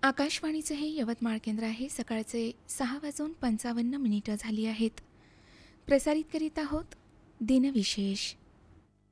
आकाशवाणीचं हे यवतमाळ केंद्र आहे. सकाळचे 6:55 झाली आहेत. प्रसारित करीत आहोत दिनविशेष.